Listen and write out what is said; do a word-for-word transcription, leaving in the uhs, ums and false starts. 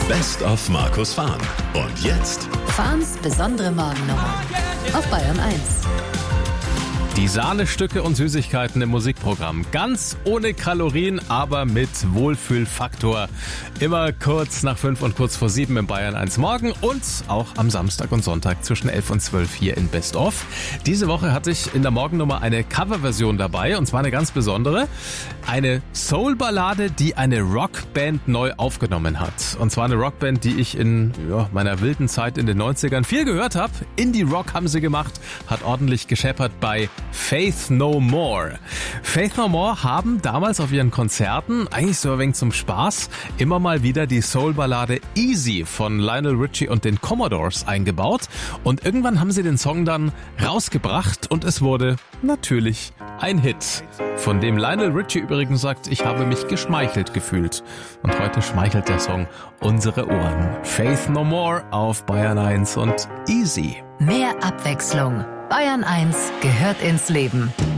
Best of Markus Fahn. Und jetzt Fahns besondere Morgennummer auf Bayern eins. Die Sahnestücke und Süßigkeiten im Musikprogramm. Ganz ohne Kalorien, aber mit Wohlfühlfaktor. Immer kurz nach fünf und kurz vor sieben im Bayern eins Morgen und auch am Samstag und Sonntag zwischen elf und zwölf hier in Best of. Diese Woche hatte ich in der Morgennummer eine Coverversion dabei und zwar eine ganz besondere. Eine Soul-Ballade, die eine Rockband neu aufgenommen hat. Und zwar eine Rockband, die ich in ja, meiner wilden Zeit in den neunzigern viel gehört habe. Indie-Rock haben sie gemacht, hat ordentlich gescheppert bei Faith No More. Faith No More haben damals auf ihren Konzerten, eigentlich so ein wenig zum Spaß, immer mal wieder die Soul-Ballade Easy von Lionel Richie und den Commodores eingebaut. Und irgendwann haben sie den Song dann rausgebracht und es wurde natürlich ein Hit, von dem Lionel Richie übrigens sagt, ich habe mich geschmeichelt gefühlt. Und heute schmeichelt der Song unsere Ohren. Faith No More auf Bayern eins und Easy. Mehr Abwechslung. Bayern eins gehört ins Leben.